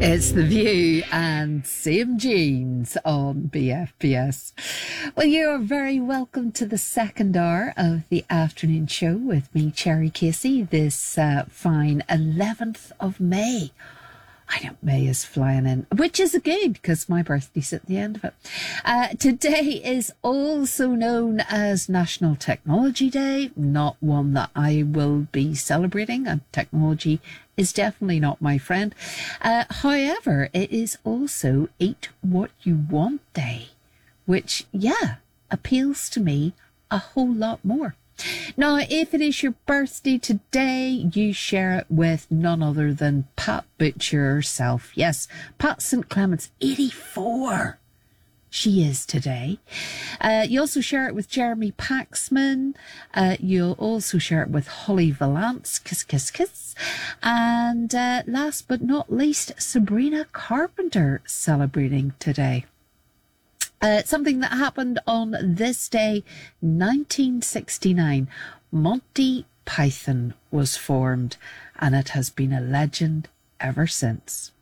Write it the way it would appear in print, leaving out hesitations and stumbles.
It's The View and Same Jeans on BFBS. Well, you are very welcome to the second hour of the afternoon show with me, Cherry Casey, this fine 11th of May. I know May is flying in, which is good because my birthday's at the end of it. Today is also known as National Technology Day, not one that I will be celebrating, and technology is definitely not my friend. However, it is also Eat What You Want Day, which, appeals to me a whole lot more. Now, if it is your birthday today, you share it with none other than Pat Butcher herself. Yes, Pat St. Clements, 84. She is today. You also share it with Jeremy Paxman. You'll also share it with Holly Valance, kiss, kiss, kiss. And last but not least, Sabrina Carpenter celebrating today. Something that happened on this day, 1969, Monty Python was formed, and it has been a legend ever since.